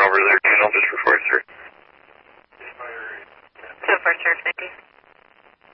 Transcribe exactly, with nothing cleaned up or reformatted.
over their channel just for Fort Sir. So for sure, thank you.